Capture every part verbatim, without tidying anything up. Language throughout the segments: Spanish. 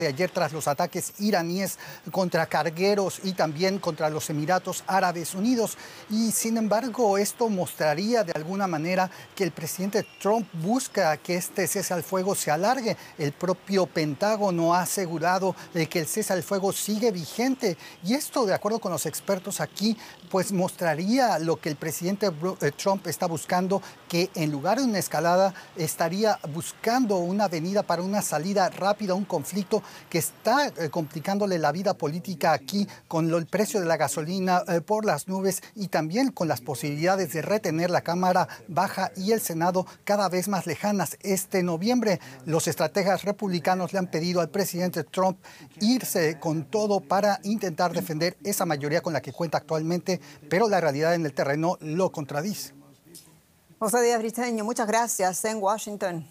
de ayer tras los ataques iraníes contra cargueros y también contra los Emiratos Árabes Unidos. Y sin embargo, esto mostraría de alguna manera que el presidente Trump busca que este cese al fuego se alargue. El propio Pentágono ha asegurado de que el cese al fuego sigue vigente. Y esto, de acuerdo con los expertos aquí, pues mostraría lo que el presidente Trump está buscando, que en lugar de una escalada estaría buscando una avenida para una salida rápida a un conflicto que está eh, complicándole la vida política aquí con lo, el precio de la gasolina eh, por las nubes y también con las posibilidades de retener la Cámara Baja y el Senado cada vez más lejanas. Este noviembre los estrategas republicanos le han pedido al presidente Trump irse con todo para intentar defender esa mayoría con la que cuenta actualmente, pero la realidad en el terreno lo contradice. José Díaz Briceño, muchas gracias en Washington.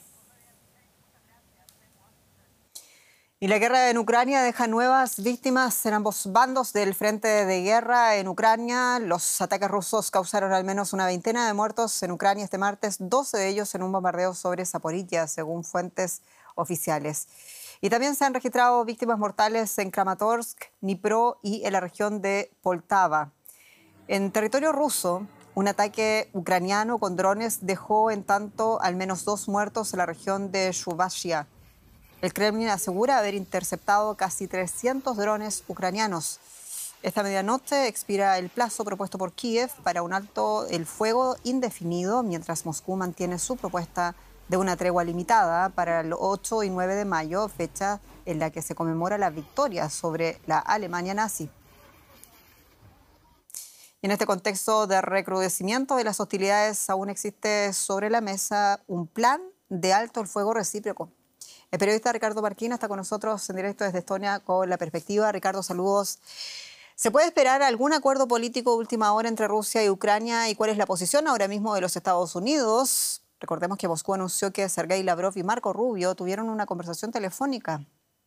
Y la guerra en Ucrania deja nuevas víctimas en ambos bandos del frente de guerra en Ucrania. Los ataques rusos causaron al menos una veintena de muertos en Ucrania este martes, doce de ellos en un bombardeo sobre Zaporizhia, según fuentes oficiales. Y también se han registrado víctimas mortales en Kramatorsk, Dnipro y en la región de Poltava. En territorio ruso, un ataque ucraniano con drones dejó en tanto al menos dos muertos en la región de Chuvashia. El Kremlin asegura haber interceptado casi trescientos drones ucranianos. Esta medianoche expira el plazo propuesto por Kiev para un alto el fuego indefinido, mientras Moscú mantiene su propuesta de una tregua limitada para el ocho y nueve de mayo, fecha en la que se conmemora la victoria sobre la Alemania nazi. Y en este contexto de recrudecimiento de las hostilidades, aún existe sobre la mesa un plan de alto el fuego recíproco. El periodista Ricardo Marquina está con nosotros en directo desde Estonia con la perspectiva. Ricardo, saludos. ¿Se puede esperar algún acuerdo político de última hora entre Rusia y Ucrania? ¿Y cuál es la posición ahora mismo de los Estados Unidos? Recordemos que Moscú anunció que Sergei Lavrov y Marco Rubio tuvieron una conversación telefónica.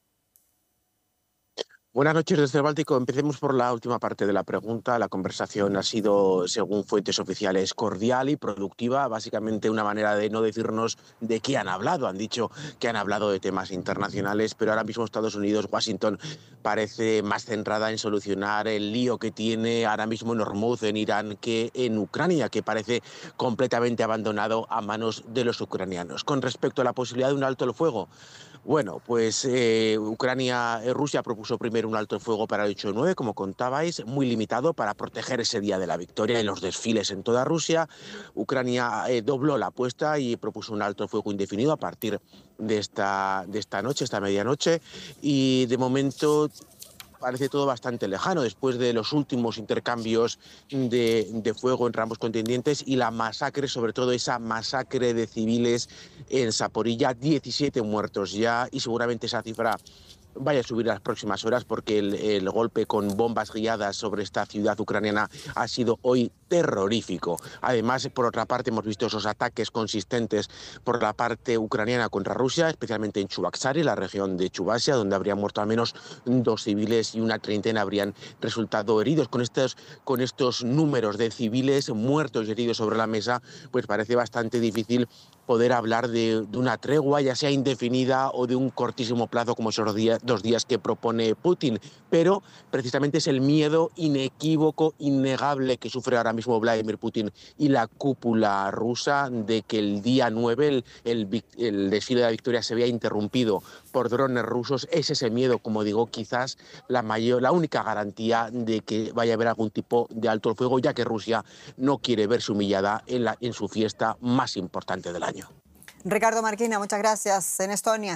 Buenas noches desde el Báltico. Empecemos por la última parte de la pregunta. La conversación ha sido, según fuentes oficiales, cordial y productiva. Básicamente una manera de no decirnos de qué han hablado. Han dicho que han hablado de temas internacionales, pero ahora mismo Estados Unidos, Washington, parece más centrada en solucionar el lío que tiene ahora mismo en Hormuz, en Irán, que en Ucrania, que parece completamente abandonado a manos de los ucranianos. Con respecto a la posibilidad de un alto el fuego, bueno, pues eh, Ucrania, eh, Rusia propuso primero un alto el fuego para el ocho de nueve, como contabais, muy limitado para proteger ese día de la victoria en los desfiles en toda Rusia. Ucrania eh, dobló la apuesta y propuso un alto el fuego indefinido a partir de esta, de esta noche, esta medianoche, y de momento parece todo bastante lejano después de los últimos intercambios de, de fuego entre ambos contendientes y la masacre, sobre todo esa masacre de civiles en Zaporizhia, diecisiete muertos ya, y seguramente esa cifra vaya a subir en las próximas horas porque el, el golpe con bombas guiadas sobre esta ciudad ucraniana ha sido hoy terrorífico. Además, por otra parte, hemos visto esos ataques consistentes por la parte ucraniana contra Rusia, especialmente en Chuvashia, la región de Chuvashia, donde habrían muerto al menos dos civiles y una treintena habrían resultado heridos. Con estos, con estos números de civiles muertos y heridos sobre la mesa, pues parece bastante difícil poder hablar de, de una tregua, ya sea indefinida o de un cortísimo plazo como esos días, dos días que propone Putin. Pero precisamente es el miedo inequívoco, innegable que sufre ahora mismo Vladimir Putin y la cúpula rusa de que el día nueve, el, el, el desfile de la victoria, se vea interrumpido por drones rusos. Es ese miedo, como digo, quizás la, mayor, la única garantía de que vaya a haber algún tipo de alto el fuego, ya que Rusia no quiere verse humillada en, la, en su fiesta más importante del año. Ricardo Marquina, muchas gracias en Estonia.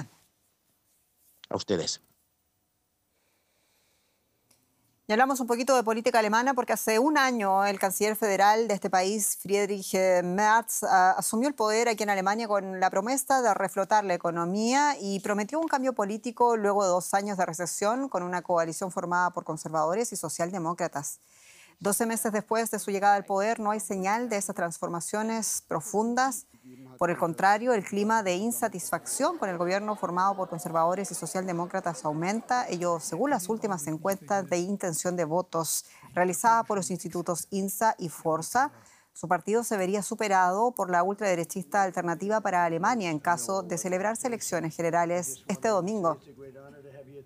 A ustedes. Y hablamos un poquito de política alemana porque hace un año el canciller federal de este país, Friedrich Merz, asumió el poder aquí en Alemania con la promesa de reflotar la economía y prometió un cambio político luego de dos años de recesión con una coalición formada por conservadores y socialdemócratas. Doce meses después de su llegada al poder no hay señal de esas transformaciones profundas. Por el contrario, el clima de insatisfacción con el gobierno formado por conservadores y socialdemócratas aumenta, ello según las últimas encuestas de intención de votos realizadas por los institutos INSA y Forza. Su partido se vería superado por la ultraderechista Alternativa para Alemania en caso de celebrarse elecciones generales este domingo.